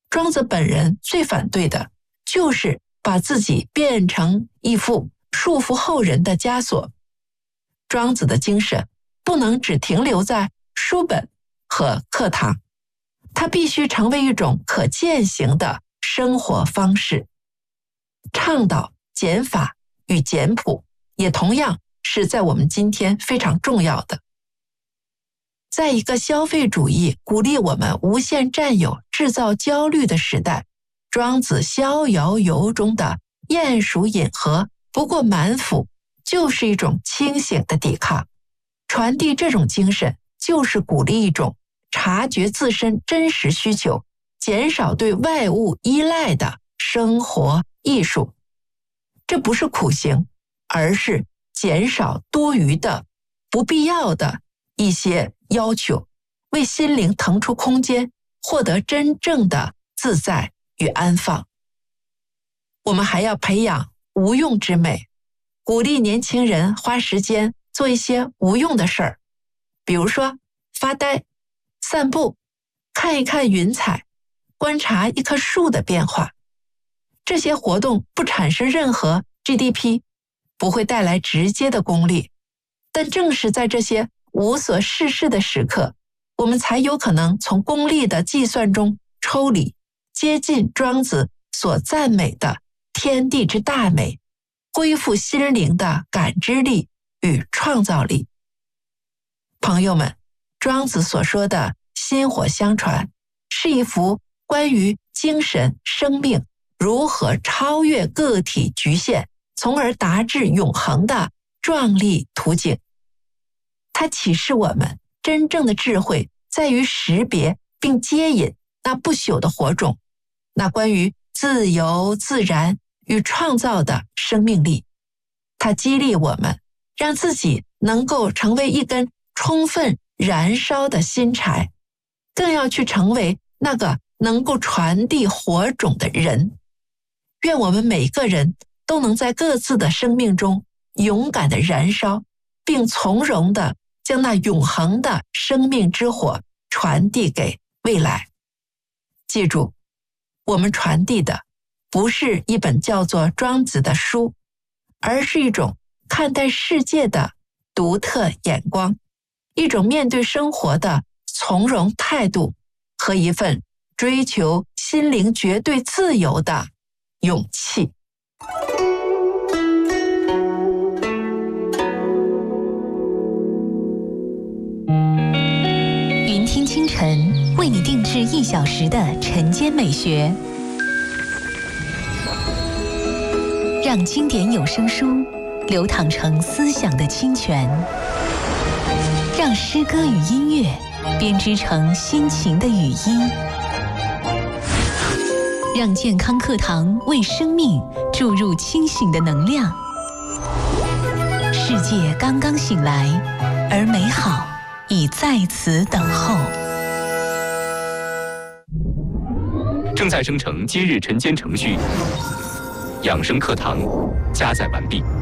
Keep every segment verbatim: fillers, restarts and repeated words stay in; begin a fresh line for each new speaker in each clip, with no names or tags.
庄子本人最反对的就是把自己变成一副束缚后人的枷锁。庄子的精神不能只停留在书本和课堂，它必须成为一种可践行的生活方式。倡导减法与简朴也同样是在我们今天非常重要的。在一个消费主义鼓励我们无限占有、制造焦虑的时代，庄子《逍遥游》中的鼹鼠饮河不过满腹，就是一种清醒的抵抗。传递这种精神，就是鼓励一种察觉自身真实需求，减少对外物依赖的生活艺术。这不是苦行，而是减少多余的、不必要的一些要求，为心灵腾出空间，获得真正的自在与安放。我们还要培养无用之美，鼓励年轻人花时间做一些无用的事儿，比如说发呆、散步、看一看云彩、观察一棵树的变化。这些活动不产生任何 G D P， 不会带来直接的功利，但正是在这些无所事事的时刻，我们才有可能从功利的计算中抽离，接近庄子所赞美的天地之大美，恢复心灵的感知力与创造力。朋友们，庄子所说的薪火相传，是一幅关于精神生命如何超越个体局限，从而达至永恒的壮丽图景。它启示我们，真正的智慧在于识别并接引那不朽的火种，那关于自由、自然与创造的生命力。它激励我们，让自己能够成为一根充分燃烧的新柴，更要去成为那个能够传递火种的人。愿我们每个人都能在各自的生命中勇敢地燃烧，并从容地将那永恒的生命之火传递给未来。记住，我们传递的不是一本叫做《庄子》的书，而是一种看待世界的独特眼光，一种面对生活的从容态度，和一份追求心灵绝对自由的勇气。
云听清晨为你定制一小时的晨间美学，让经典有声书流淌成思想的清泉，让诗歌与音乐编织成心情的语音，让健康课堂为生命注入清醒的能量。世界刚刚醒来，而美好已在此等候。
正在生成今日晨间程序，养生课堂加载完毕。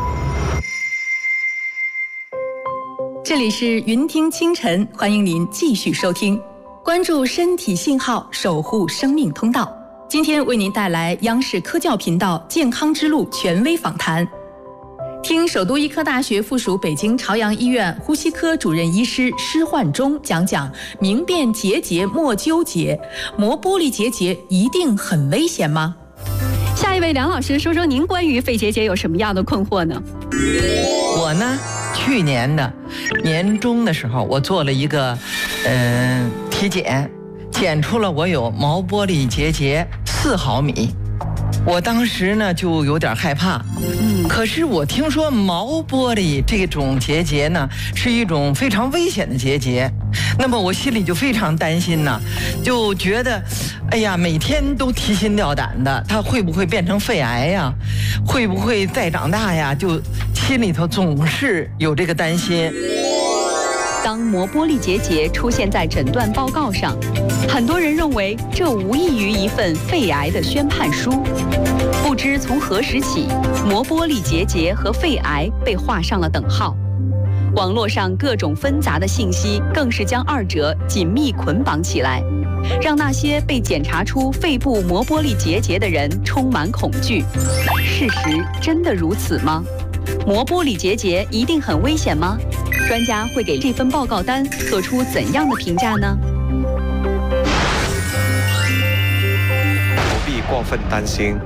这里是云听清晨，欢迎您继续收听，关注身体信号，守护生命通道。今天为您带来央视科教频道健康之路权威访谈，听首都医科大学附属北京朝阳医院呼吸科主任医师施焕忠讲讲明辨结节莫纠结，磨玻璃结节一定很危险吗？
下一位梁老师，说说您关于肺结节有什么样的困惑呢？
我呢，去年的年中的时候，我做了一个嗯、呃、体检，检出了我有毛玻璃结节四毫米。我当时呢就有点害怕，嗯，可是我听说毛玻璃这种结节呢是一种非常危险的结节，那么我心里就非常担心呢，就觉得，哎呀，每天都提心吊胆的，它会不会变成肺癌呀？会不会再长大呀？就心里头总是有这个担心。
当磨玻璃结节出现在诊断报告上，很多人认为这无异于一份肺癌的宣判书。不知从何时起，磨玻璃结节和肺癌被画上了等号。网络上各种纷杂的信息更是将二者紧密捆绑起来。 让那些被检查出肺部膜玻璃结节的人充满恐惧。事实真的如此吗？膜玻璃结节一定很危险吗？专家会给这份报告单做出怎样的评价呢？
不必过分担心。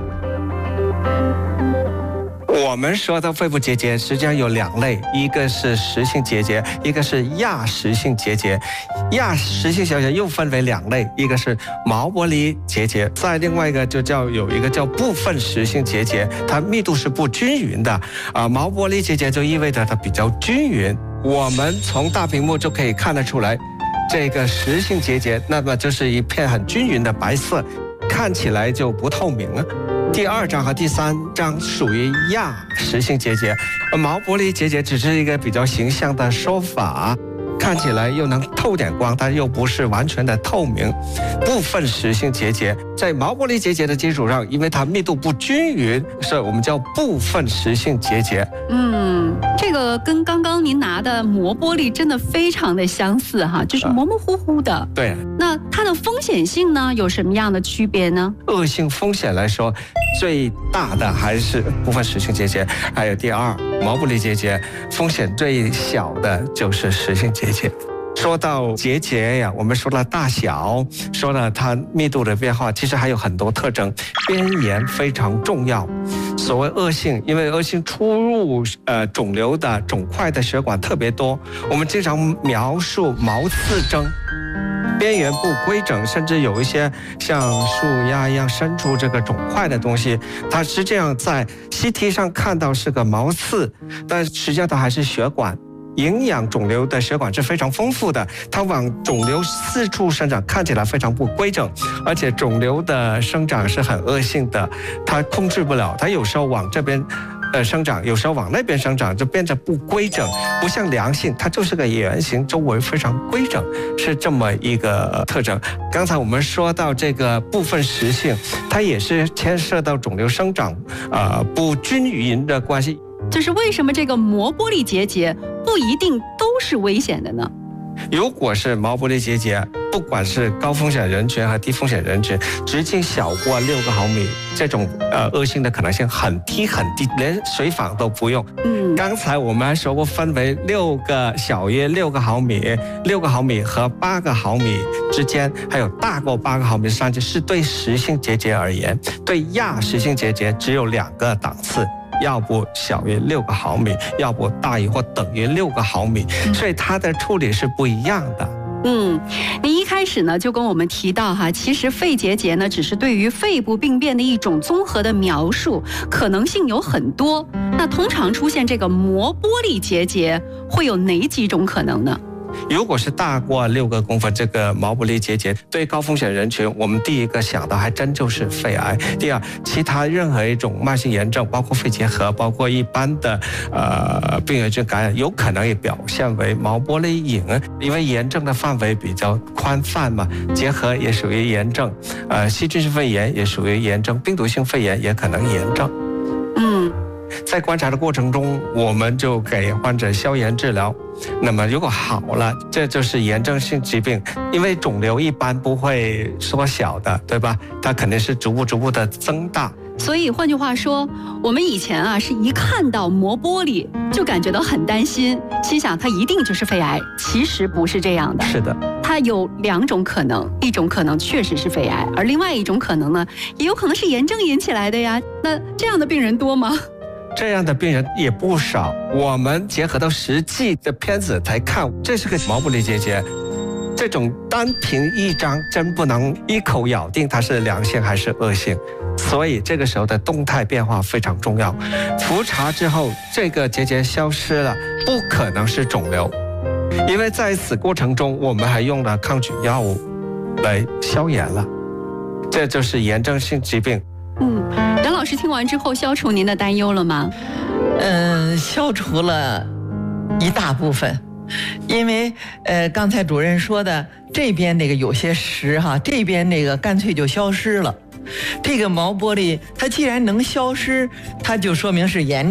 我们说的肺部结节实际上有两类，一个是实性结节，一个是亚实性结节。亚实性结节又分为两类，一个是毛玻璃结节，再另外一个就叫有一个叫部分实性结节，它密度是不均匀的。啊，毛玻璃结节就意味着它比较均匀。我们从大屏幕就可以看得出来，这个实性结节，那么就是一片很均匀的白色，看起来就不透明了。第二章和第三章属于亚实性结节，毛玻璃结节只是一个比较形象的说法，看起来又能透点光，但又不是完全的透明。部分实性结节在毛玻璃结节的基础上，因为它密度不均匀，所以我们叫部分实性结节。
嗯，这个跟刚刚您拿的膜玻璃真的非常的相似哈，就是模模糊糊的。
对。
那它的风险性呢，有什么样的区别呢？
恶性风险来说，最大的还是部分实性结节，还有第二毛玻璃结节，风险最小的就是实性结节。说到结节呀，我们说了大小，说了它密度的变化，其实还有很多特征。边沿非常重要。所谓恶性，因为恶性出入呃肿瘤的肿块的血管特别多，我们经常描述毛刺征。边缘不规整，甚至有一些像树丫一样伸出这个肿块的东西，它实际上在 C T 上看到是个毛刺，但实际上它还是血管。营养肿瘤的血管是非常丰富的，它往肿瘤四处生长，看起来非常不规整，而且肿瘤的生长是很恶性的，它控制不了，它有时候往这边呃生长，有时候往那边生长，就变得不规整，不像良性，它就是个圆形，周围非常规整，是这么一个特征。刚才我们说到这个部分实性，它也是牵涉到肿瘤生长呃不均匀的关系。
就是为什么这个膜玻璃结节不一定都是危险的呢？
如果是毛玻璃结节，不管是高风险人群和低风险人群，直径小过六个毫米，这种呃恶性的可能性很低很低，连随访都不用。嗯，刚才我们还说过，分为六个小约六个毫米、六个毫米和八个毫米之间，还有大过八个毫米上去，是对实性结节而言，对亚实性结节只有两个档次。要不小于六个毫米，要不大于或等于六个毫米，所以它的处理是不一样的。
嗯，您一开始呢就跟我们提到哈，其实肺结节呢只是对于肺部病变的一种综合的描述，可能性有很多。那通常出现这个膜玻璃结节会有哪几种可能呢？
如果是大过六个公分，这个毛玻璃结节对高风险人群，我们第一个想到还真就是肺癌。第二，其他任何一种慢性炎症，包括肺结核，包括一般的呃病原菌感染，有可能也表现为毛玻璃瘾，因为炎症的范围比较宽泛嘛。结核也属于炎症，呃，细菌性肺炎也属于炎症，病毒性肺炎也可能炎症。嗯。在观察的过程中，我们就给患者消炎治疗。那么如果好了，这就是炎症性疾病，因为肿瘤一般不会缩小的，对吧？它肯定是逐步逐步的增大。
所以换句话说，我们以前啊是一看到膜玻璃就感觉到很担心，心想它一定就是肺癌，其实不是这样的。
是的，
它有两种可能，一种可能确实是肺癌，而另外一种可能呢，也有可能是炎症引起来的呀。那这样的病人多吗？
这样的病人也不少，我们结合到实际的片子才看，这是个毛玻璃结节。这种单凭一张真不能一口咬定它是良性还是恶性，所以这个时候的动态变化非常重要。复查之后，这个结节消失了，不可能是肿瘤，因为在此过程中我们还用了抗菌药物来消炎了，这就是炎症性疾病。
嗯，梁老师听完之后，消除您的担忧了吗？
嗯，消除了一大部分，因为呃，刚才主任说的这边那个有些实哈，这边那个干脆就消失了。这个毛玻璃它既然能消失，它就说明是炎症，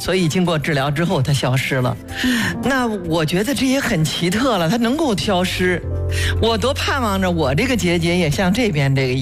所以经过治疗之后它消失了。那我觉得这也很奇特了，它能够消失，我多盼望着我这个结节也像这边这个一